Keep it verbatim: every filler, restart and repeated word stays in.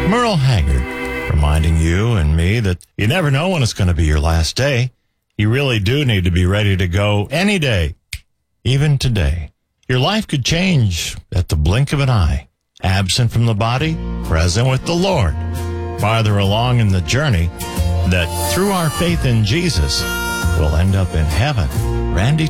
Merle Haggard, reminding you and me that you never know when it's going to be your last day. You really do need to be ready to go any day, even today. Your life could change at the blink of an eye. Absent from the body, present with the Lord. Farther along in the journey, that through our faith in Jesus, we'll end up in heaven. Randy